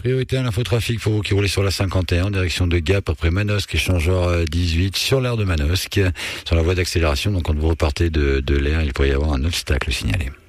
Priorité à l'infotrafic pour vous qui roulez sur la 51 en direction de Gap après Manosque, échangeur 18 sur l'aire de Manosque, sur la voie d'accélération. Donc quand vous repartez de l'air, il pourrait y avoir un obstacle signalé.